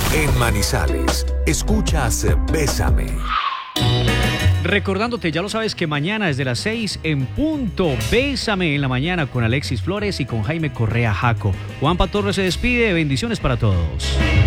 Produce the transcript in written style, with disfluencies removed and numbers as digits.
En Manizales, escuchas Bésame. Recordándote, ya lo sabes, que mañana desde las 6 en punto, Bésame en la mañana con Alexis Flores y con Jaime Correa Jaco. Juanpa Torres se despide, bendiciones para todos.